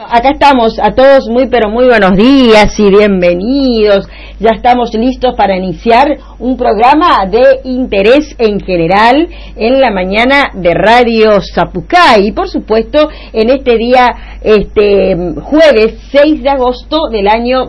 Acá estamos a todos muy pero muy buenos días y bienvenidos. Ya estamos listos para iniciar un programa de interés en general en la mañana de Radio Zapucay y por supuesto en este día jueves 6 de agosto del año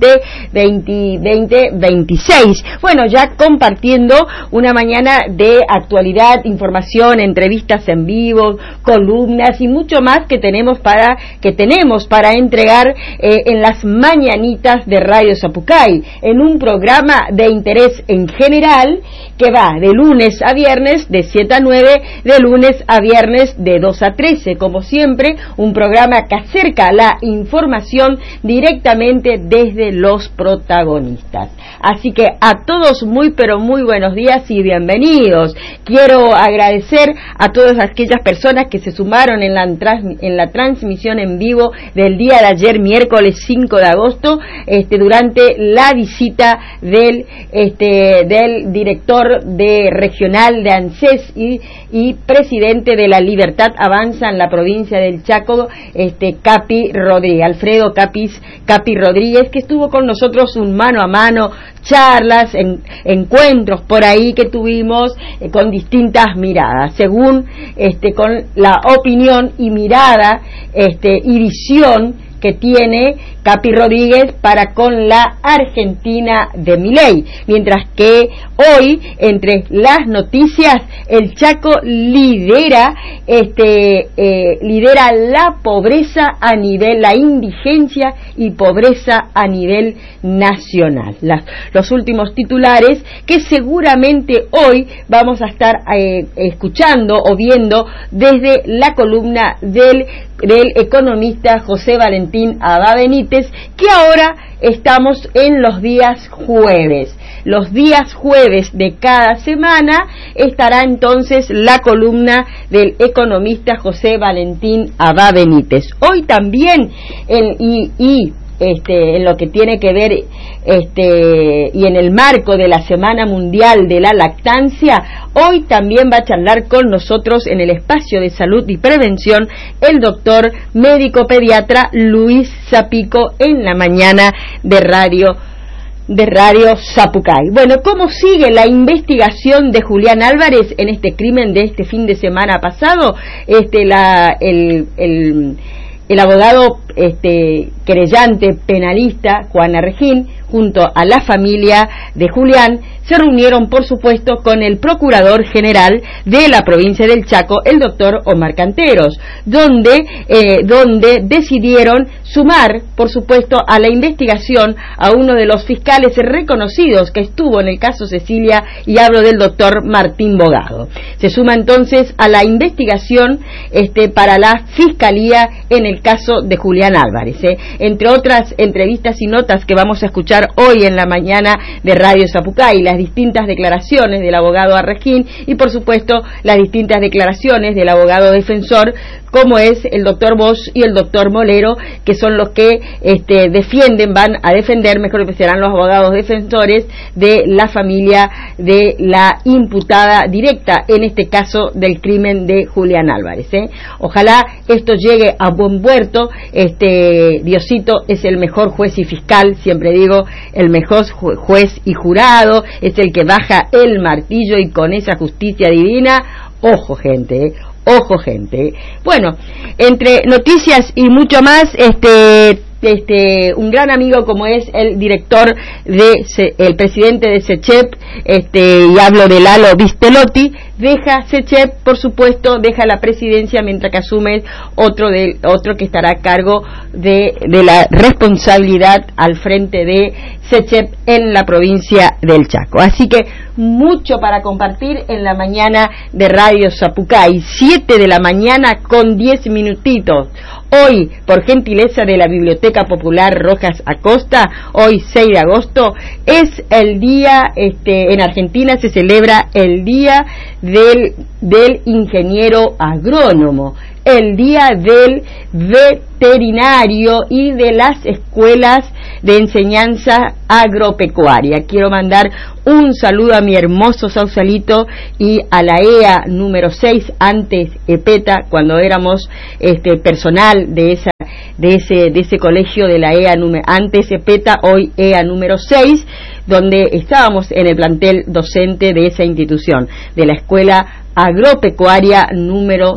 2026. Bueno, ya compartiendo una mañana de actualidad, información, entrevistas en vivo, columnas y mucho más que tenemos para entregar en las mañanitas de Radio Zapucay, en un programa de interés en general que va de lunes a viernes de 7 a 9, de lunes a viernes de 2 a 13, como siempre, un programa que acerca la información directamente desde los protagonistas. Así que a todos muy pero muy buenos días y bienvenidos. Quiero agradecer a todas aquellas personas que se sumaron en la transmisión en vivo del día de ayer, miércoles 5 de agosto, durante la visita del director regional de ANSES y presidente de la Libertad Avanza en la provincia del Chaco, Capi Rodríguez, Alfredo Capi Rodríguez, que estuvo con nosotros un mano a mano, charlas, encuentros por ahí que tuvimos con distintas miradas, según con la opinión y mirada y visión que tiene Capi Rodríguez para con la Argentina de Milei, mientras que hoy entre las noticias el Chaco lidera la pobreza a nivel, la indigencia y pobreza a nivel nacional. Los últimos titulares que seguramente hoy vamos a estar escuchando o viendo desde la columna del economista José Valentín Abad Benítez, que ahora estamos en los días jueves. Los días jueves de cada semana estará entonces la columna del economista José Valentín Abad Benítez. Hoy también en lo que tiene que ver y en el marco de la Semana Mundial de la Lactancia, hoy también va a charlar con nosotros en el espacio de salud y prevención el doctor médico pediatra Luis Zapico en la mañana de Radio Zapucay. Bueno, ¿cómo sigue la investigación de Julián Álvarez en este crimen de este fin de semana pasado? El abogado querellante penalista Juan Arreguín, junto a la familia de Julián, se reunieron por supuesto con el procurador general de la provincia del Chaco, el doctor Omar Canteros, donde decidieron sumar por supuesto a la investigación a uno de los fiscales reconocidos que estuvo en el caso Cecilia, y hablo del doctor Martín Bogado. Se suma entonces a la investigación para la fiscalía en el caso de Julián Álvarez, entre otras entrevistas y notas que vamos a escuchar hoy en la mañana de Radio Zapucay, las distintas declaraciones del abogado Arreguín y por supuesto las distintas declaraciones del abogado defensor, como es el doctor Bosch y el doctor Molero, que son los que van a defender, mejor que serán los abogados defensores de la familia de la imputada directa, en este caso del crimen de Julián Álvarez. Ojalá esto llegue a buen puerto. Diosito es el mejor juez y fiscal, siempre digo, el mejor juez y jurado, es el que baja el martillo, y con esa justicia divina, ojo gente, ojo gente. Bueno, entre noticias y mucho más, un gran amigo como es el director el presidente de SECHEP, y hablo de Lalo Vistelotti, deja SECHEP, por supuesto, deja la presidencia, mientras que asume otro que estará a cargo de la responsabilidad al frente de SECHEP en la provincia del Chaco. Así que mucho para compartir en la mañana de Radio Zapucay, 7 de la mañana con 10 minutitos. Hoy, por gentileza de la Biblioteca Popular Rojas Acosta, hoy 6 de agosto, es el día, en Argentina se celebra el Día del Ingeniero Agrónomo, el Día del Veterinario y de las escuelas de enseñanza agropecuaria. Quiero mandar un saludo a mi hermoso Sausalito y a la EA número 6, antes EPETA, cuando éramos personal de de ese colegio de la EA antes EPETA, hoy EA número 6, donde estábamos en el plantel docente de esa institución, de la Escuela Agropecuaria número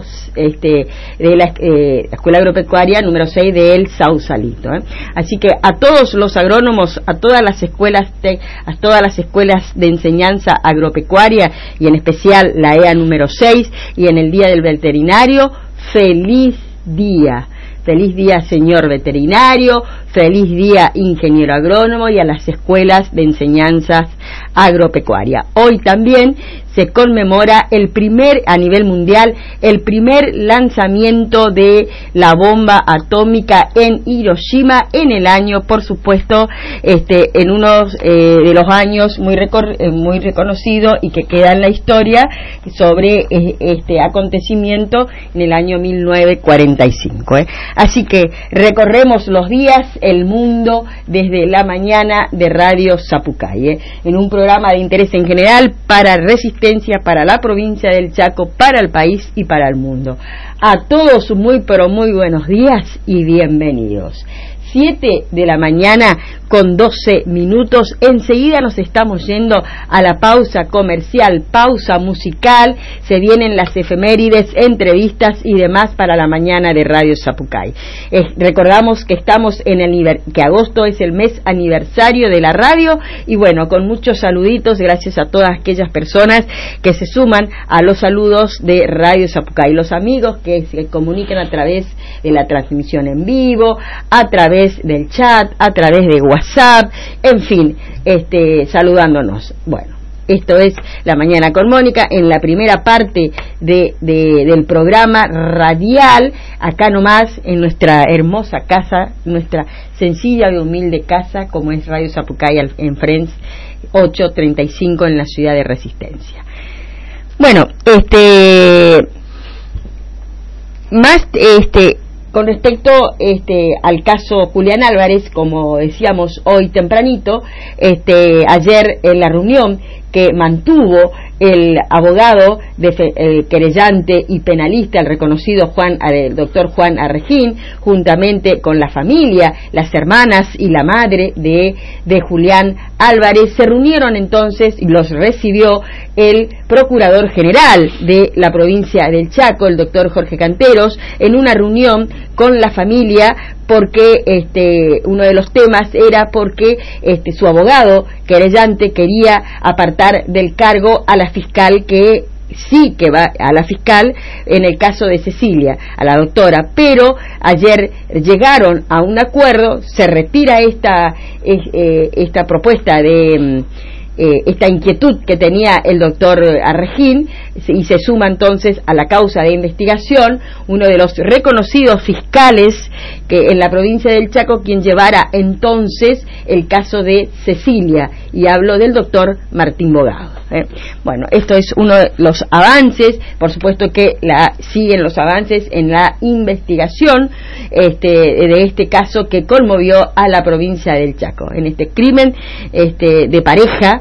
Escuela Agropecuaria número 6 de El Sausalito. Así que a todos los agrónomos, a todas las escuelas de enseñanza agropecuaria, y en especial la EA número 6, y en el Día del Veterinario, feliz día. Feliz día, señor veterinario, feliz día, ingeniero agrónomo, y a las escuelas de enseñanzas agropecuaria. Hoy también se conmemora a nivel mundial, el primer lanzamiento de la bomba atómica en Hiroshima, en el año, por supuesto, en unos de los años muy reconocido y que queda en la historia sobre este acontecimiento en el año 1945. Así que recorremos los días, el mundo, desde la mañana de Radio Zapucay, en un programa de interés en general para Resistencia, para la provincia del Chaco, para el país y para el mundo. A todos muy pero muy buenos días y bienvenidos. 7 de la mañana con 12 minutos. Enseguida nos estamos yendo a la pausa comercial, pausa musical. Se vienen las efemérides, entrevistas y demás para la mañana de Radio Zapucay. Recordamos que estamos que agosto es el mes aniversario de la radio, y bueno, con muchos saluditos, gracias a todas aquellas personas que se suman a los saludos de Radio Zapucay, los amigos que se comunican a través de la transmisión en vivo, a través del chat, a través de WhatsApp, en fin, saludándonos. Bueno, esto es La Mañana con Mónica, en la primera parte del programa radial, acá nomás en nuestra hermosa casa, nuestra sencilla y humilde casa, como es Radio Zapucay en Friends 835 en la ciudad de Resistencia. Bueno, con respecto al caso Julián Álvarez, como decíamos hoy tempranito, ayer en la reunión que mantuvo el abogado el querellante y penalista, el reconocido el doctor Juan Arreguín, juntamente con la familia, las hermanas y la madre de Julián Álvarez, se reunieron entonces y los recibió el procurador general de la provincia del Chaco, el doctor Jorge Canteros, en una reunión con la familia, porque uno de los temas era porque su abogado querellante quería apartar del cargo a la fiscal que va a la fiscal en el caso de Cecilia, a la doctora, pero ayer llegaron a un acuerdo, se retira esta propuesta de esta inquietud que tenía el doctor Arreguín, y se suma entonces a la causa de investigación uno de los reconocidos fiscales que en la provincia del Chaco, quien llevara entonces el caso de Cecilia, y hablo del doctor Martín Bogado. Bueno, esto es uno de los avances, por supuesto que siguen los avances en la investigación de este caso que conmovió a la provincia del Chaco, en este crimen de pareja,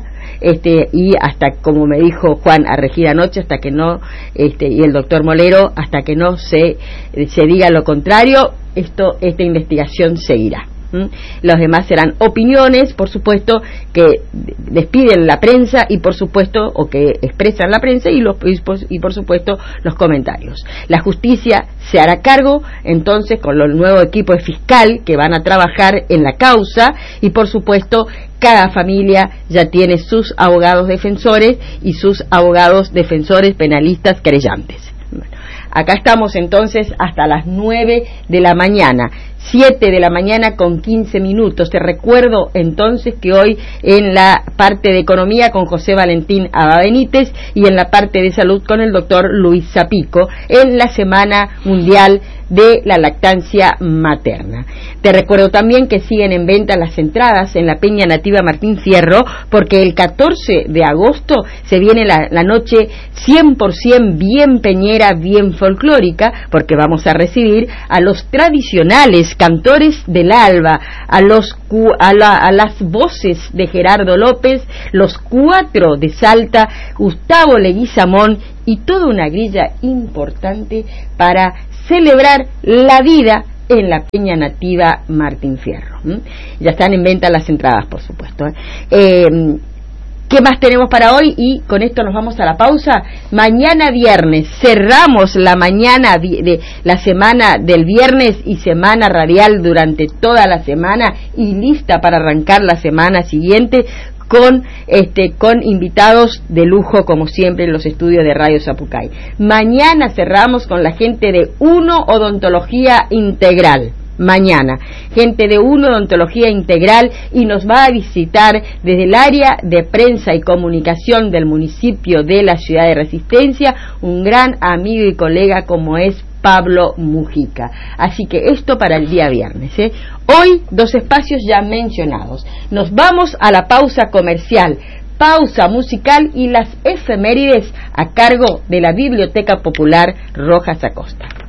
y hasta, como me dijo Juan Arreguín anoche, hasta que no y el doctor Molero, hasta que no se diga lo contrario, esta investigación seguirá. Los demás serán opiniones, por supuesto, que despiden la prensa y por supuesto, o que expresan la prensa y por supuesto los comentarios. La justicia se hará cargo entonces con el nuevo equipo de fiscal que van a trabajar en la causa, y por supuesto cada familia ya tiene sus abogados defensores y sus abogados defensores penalistas querellantes. Acá estamos entonces hasta las 9 de la mañana, 7 de la mañana con 15 minutos. Te recuerdo entonces que hoy en la parte de economía con José Valentín Abba Benítez, y en la parte de salud con el doctor Luis Zapico, en la Semana Mundial de la Lactancia Materna. Te recuerdo también que siguen en venta las entradas en la Peña Nativa Martín Fierro, porque el 14 de agosto se viene la noche 100% bien peñera, bien folclórica, porque vamos a recibir a los tradicionales cantores del alba, a las voces de Gerardo López, los 4 de Salta, Gustavo Leguizamón, y toda una grilla importante para celebrar la vida en la Peña Nativa Martín Fierro. Ya están en venta las entradas, por supuesto. ¿Qué más tenemos para hoy? Y con esto nos vamos a la pausa. Mañana viernes, cerramos la mañana de la semana del viernes y semana radial durante toda la semana y lista para arrancar la semana siguiente con invitados de lujo, como siempre, en los estudios de Radio Zapucay. Mañana cerramos con la gente de Uno Odontología Integral. Mañana, gente de Uno Odontología Integral, y nos va a visitar desde el área de prensa y comunicación del municipio de la ciudad de Resistencia, un gran amigo y colega como es Pablo Mujica. Así que esto para el día viernes. Hoy 2 espacios ya mencionados. Nos vamos a la pausa comercial, pausa musical y las efemérides a cargo de la Biblioteca Popular Rojas Acosta.